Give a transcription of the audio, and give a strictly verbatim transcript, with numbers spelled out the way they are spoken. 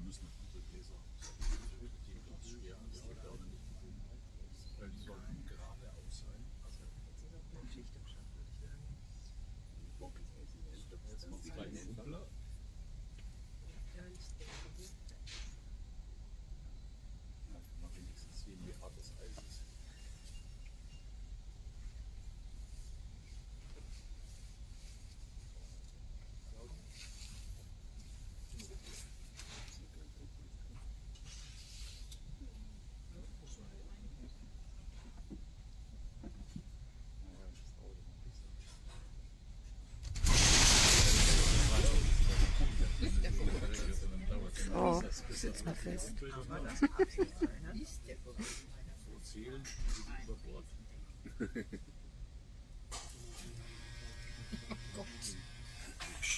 müssen andere Gläser. Die Glas schwer, das geht auch nicht. Weil die sollten geradeaus sein. Also Schicht im Schatten, würde ich sagen. jetzt noch zwei Kumpler. Ja, nicht der Produkt. Ja, mal wenigstens sehen, wie hart das Eis ist. Oh, sitzt mal fest. Aber das darf nicht sein, ne? Ist der Produkt. So zählen, die über Bord. Gott.